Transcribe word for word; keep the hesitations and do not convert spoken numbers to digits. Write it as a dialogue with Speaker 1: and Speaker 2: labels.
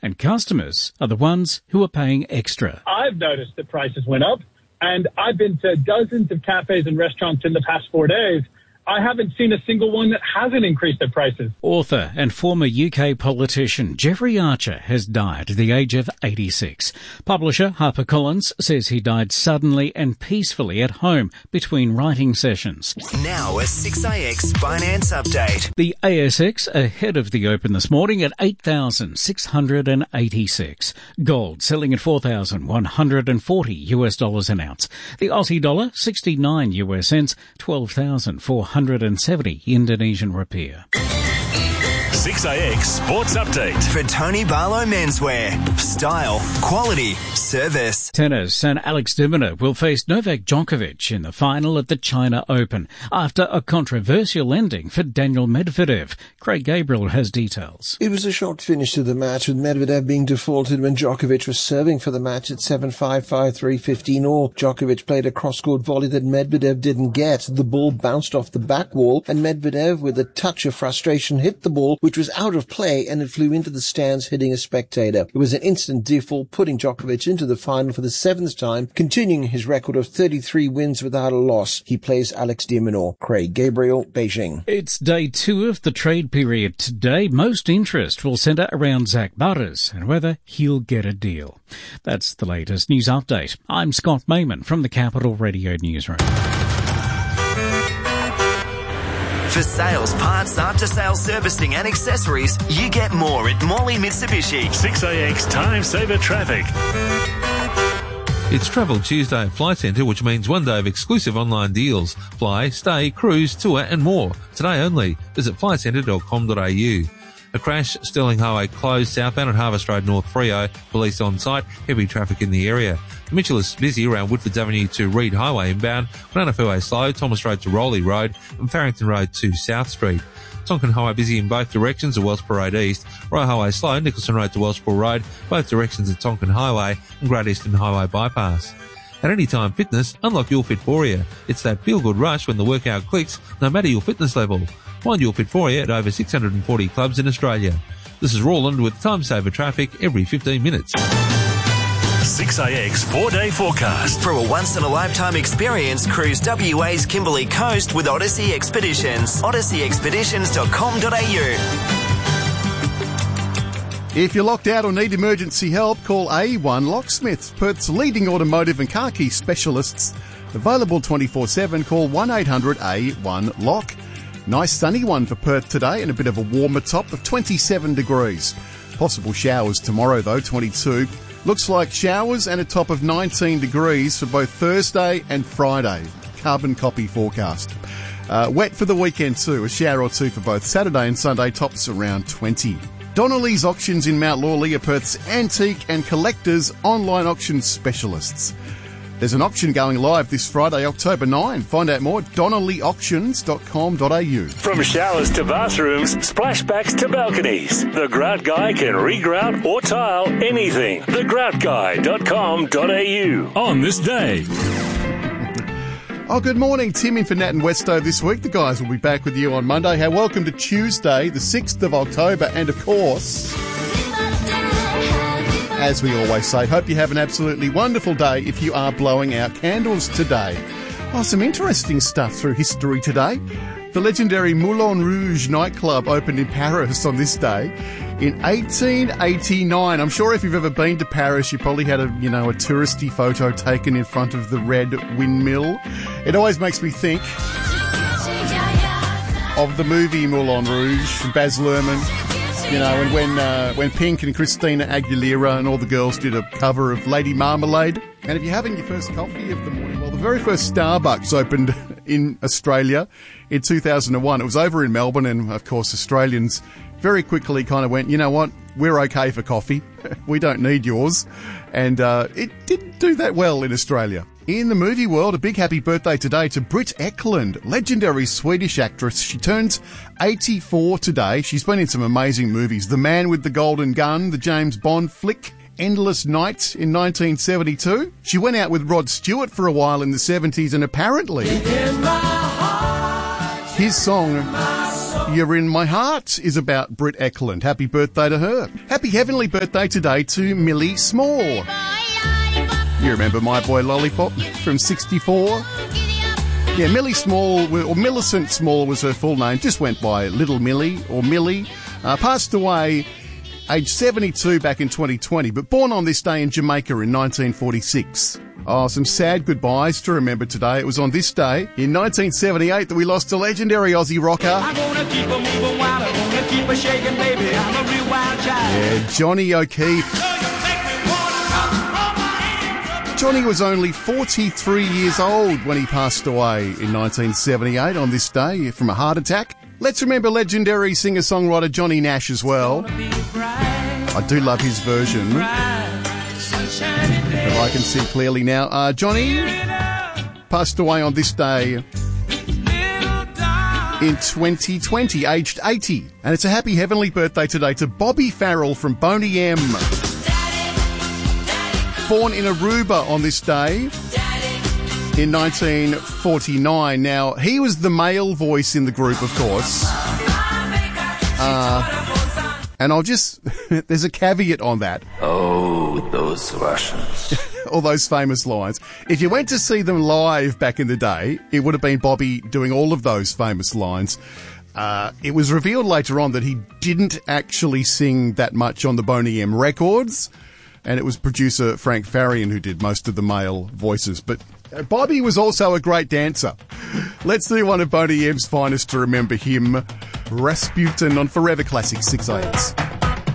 Speaker 1: and customers are the ones who are paying extra.
Speaker 2: I've noticed that prices went up, and I've been to dozens of cafes and restaurants in the past four days. I haven't seen a single one that hasn't increased their prices.
Speaker 1: Author and former U K politician Jeffrey Archer has died at the age of eighty-six. Publisher HarperCollins says he died suddenly and peacefully at home between writing sessions.
Speaker 3: Now a six A X Finance Update.
Speaker 1: The A S X ahead of the open this morning at eight thousand six hundred eighty-six. Gold selling at four thousand one hundred forty US dollars an ounce. The Aussie dollar sixty-nine US cents, twelve thousand four hundred seventy Indonesian rupiah.
Speaker 4: six A X Sports Update.
Speaker 3: For Tony Barlow Menswear. Style, quality, service.
Speaker 1: Tennis and Alex de Minaur will face Novak Djokovic in the final at the China Open after a controversial ending for Daniel Medvedev. Craig Gabriel has details.
Speaker 5: It was a shocked finish to the match, with Medvedev being defaulted when Djokovic was serving for the match at seven five, five three, fifteen all. Djokovic played a cross-court volley that Medvedev didn't get. The ball bounced off the back wall, and Medvedev, with a touch of frustration, hit the ball, which was out of play, and it flew into the stands, hitting a spectator. It was an instant default, putting Djokovic into the final for the seventh time, continuing his record of thirty-three wins without a loss. He plays Alex de Minaur. Craig Gabriel, Beijing.
Speaker 1: It's day two of the trade period today. Most interest will centre around Zach Butters and whether he'll get a deal. That's the latest news update. I'm Scott Mayman from the Capital Radio Newsroom.
Speaker 3: For sales, parts, after-sales servicing and accessories, you get more at Morley Mitsubishi.
Speaker 4: six A X Time Saver Traffic.
Speaker 6: It's Travel Tuesday at Flight Centre, which means one day of exclusive online deals. Fly, stay, cruise, tour and more. Today only. Visit flight centre dot com dot a u. A crash, Stirling Highway closed southbound at Harvest Road North Freo. Police on site, heavy traffic in the area. The Mitchell is busy around Woodfords Avenue to Reed Highway inbound, Banana Fairway slow, Thomas Road to Rowley Road and Farrington Road to South Street. Tonkin Highway busy in both directions at Wellsborough Road East, Royal Highway slow, Nicholson Road to Wellsborough Road, both directions at Tonkin Highway and Great Eastern Highway bypass. At Anytime Fitness, unlock your Fitforia. It's that feel-good rush when the workout clicks, no matter your fitness level. Find your Fitforia at over six hundred forty clubs in Australia. This is Roland with Time Saver Traffic every fifteen minutes.
Speaker 4: six A X four-day forecast.
Speaker 3: For a once-in-a-lifetime experience, cruise W A's Kimberley Coast with Odyssey Expeditions. odyssey expeditions dot com dot a u.
Speaker 7: If you're locked out or need emergency help, call A one Locksmiths, Perth's leading automotive and car key specialists. Available twenty-four seven, call one eight hundred A one lock. Nice sunny one for Perth today and a bit of a warmer top of twenty-seven degrees. Possible showers tomorrow though, twenty-two. Looks like showers and a top of nineteen degrees for both Thursday and Friday. Carbon copy forecast. Uh, wet for the weekend too, a shower or two for both Saturday and Sunday, tops around twenty. Donnelly's Auctions in Mount Lawley are Perth's antique and collectors online auction specialists. There's an auction going live this Friday, October ninth. Find out more at donnelly auctions dot com dot a u.
Speaker 4: From showers to bathrooms, splashbacks to balconies, the Grout Guy can regrout or tile anything. the grout guy dot com dot a u. On this day.
Speaker 7: Oh, good morning. Tim in for Nat and Westo this week. The guys will be back with you on Monday. Hey, welcome to Tuesday, the sixth of October, and of course, as we always say, hope you have an absolutely wonderful day if you are blowing out candles today. Oh, some interesting stuff through history today. The legendary Moulin Rouge nightclub opened in Paris on this day in eighteen eighty-nine. I'm sure if you've ever been to Paris, you probably had a, you know, a touristy photo taken in front of the Red Windmill. It always makes me think of the movie Moulin Rouge, Baz Luhrmann. You know, and when uh, when Pink and Christina Aguilera and all the girls did a cover of Lady Marmalade. And if you're having your first coffee of the morning, well, the very first Starbucks opened in Australia in two thousand one. It was over in Melbourne, and of course Australians very quickly kind of went, you know what, we're okay for coffee. We don't need yours. And uh, it didn't do that well in Australia. In the movie world, a big happy birthday today to Britt Ekland, legendary Swedish actress. She turns eighty-four today. She's been in some amazing movies. The Man with the Golden Gun, the James Bond flick, Endless Night in nineteen seventy-two. She went out with Rod Stewart for a while in the seventies, and apparently his song You're in My Heart is about Britt Eklund. Happy birthday to her. Happy heavenly birthday today to Millie Small. You remember My Boy Lollipop from sixty-four? Yeah, Millie Small, or Millicent Small was her full name, just went by Little Millie or Millie. Uh, passed away age seventy-two back in twenty twenty, but born on this day in Jamaica in nineteen forty-six. Oh, some sad goodbyes to remember today. It was on this day in nineteen seventy-eight that we lost a legendary Aussie rocker. I'm gonna keep her moving wild, I'm gonna keep her shaking, baby. I'm a real wild child. Yeah, Johnny O'Keefe. Johnny was only forty-three years old when he passed away in nineteen seventy-eight on this day from a heart attack. Let's remember legendary singer-songwriter Johnny Nash as well. I do love his version. If I can see clearly now. Uh, Johnny passed away on this day in twenty twenty, aged eighty. And it's a happy heavenly birthday today to Bobby Farrell from Boney M. Born in Aruba on this day in nineteen forty-nine. Now, he was the male voice in the group, of course. Uh... And I'll just, there's a caveat on that.
Speaker 8: Oh, those Russians.
Speaker 7: All those famous lines. If you went to see them live back in the day, it would have been Bobby doing all of those famous lines. Uh, it was revealed later on that he didn't actually sing that much on the Boney M records. And it was producer Frank Farian who did most of the male voices. But Bobby was also a great dancer. Let's do one of Boney M's finest to remember him. Rasputin on Forever Classic six eights.